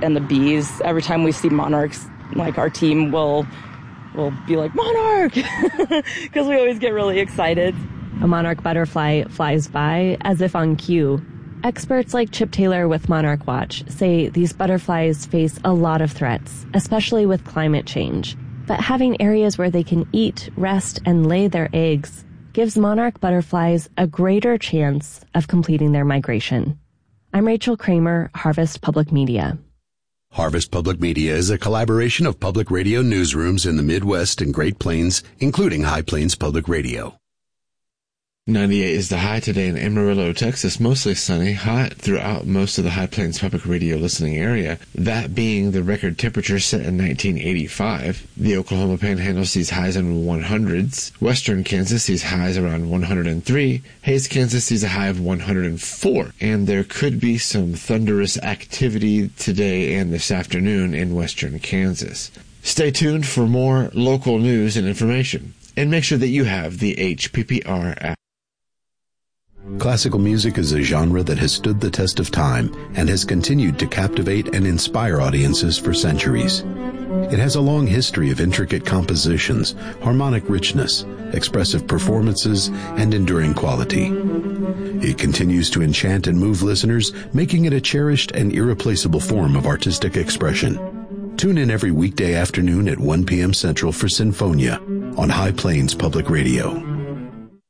and the bees. Every time we see monarchs, like our team will be like, monarch, because we always get really excited. A monarch butterfly flies by as if on cue. Experts like Chip Taylor with Monarch Watch say these butterflies face a lot of threats, especially with climate change. But having areas where they can eat, rest, and lay their eggs gives monarch butterflies a greater chance of completing their migration. I'm Rachel Kramer, Harvest Public Media. Harvest Public Media is a collaboration of public radio newsrooms in the Midwest and Great Plains, including High Plains Public Radio. 98 is the high today in Amarillo, Texas. Mostly sunny, hot throughout most of the High Plains Public Radio listening area, that being the record temperature set in 1985. The Oklahoma Panhandle sees highs in 100s. Western Kansas sees highs around 103. Hays, Kansas sees a high of 104. And there could be some thunderous activity today and this afternoon in western Kansas. Stay tuned for more local news and information. And make sure that you have the HPPR app. Classical music is a genre that has stood the test of time and has continued to captivate and inspire audiences for centuries. It has a long history of intricate compositions, harmonic richness, expressive performances, and enduring quality. It continues to enchant and move listeners, making it a cherished and irreplaceable form of artistic expression. Tune in every weekday afternoon at 1 p.m. Central for Sinfonia on High Plains Public Radio.